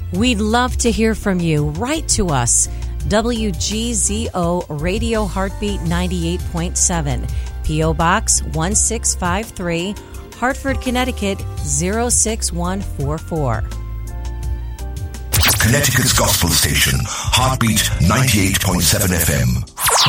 We'd love to hear from you. Write to us. WGZO Radio Heartbeat 98.7, P.O. Box 1653, Hartford, Connecticut 06144. Connecticut's Gospel Station, Heartbeat 98.7 FM.